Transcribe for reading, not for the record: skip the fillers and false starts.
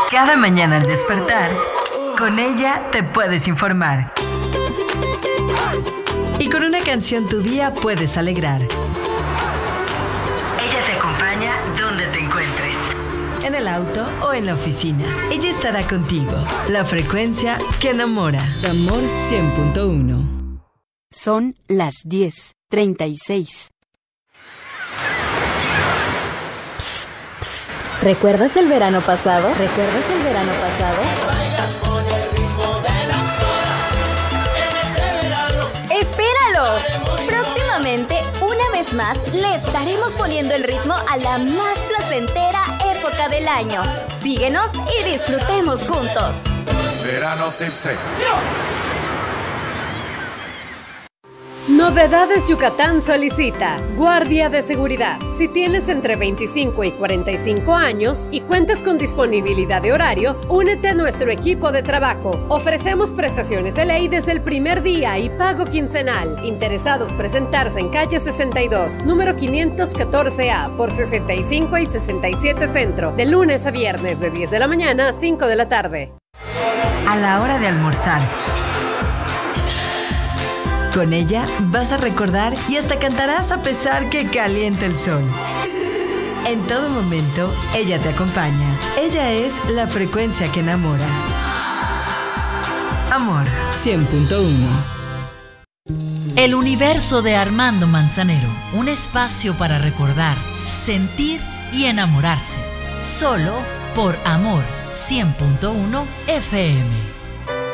Cada mañana al despertar, con ella te puedes informar. Y con una canción tu día puedes alegrar. Ella te acompaña donde te encuentres. En el auto o en la oficina. Ella estará contigo. La frecuencia que enamora. Amor 100.1. Son las 10:36. ¿Recuerdas el verano pasado? ¡Espéralo! Próximamente, una vez más, le estaremos poniendo el ritmo a la más placentera época del año. Síguenos y disfrutemos juntos. Verano Sipse. Novedades Yucatán solicita guardia de seguridad. Si tienes entre 25 y 45 años y cuentas con disponibilidad de horario, únete a nuestro equipo de trabajo. Ofrecemos prestaciones de ley desde el primer día y pago quincenal. Interesados presentarse en calle 62, número 514A, por 65 y 67 Centro, de lunes a viernes de 10 de la mañana a 5 de la tarde. A la hora de almorzar. Con ella vas a recordar y hasta cantarás a pesar que caliente el sol. En todo momento, ella te acompaña. Ella es la frecuencia que enamora. Amor 100.1. El universo de Armando Manzanero. Un espacio para recordar, sentir y enamorarse. Solo por Amor 100.1 FM.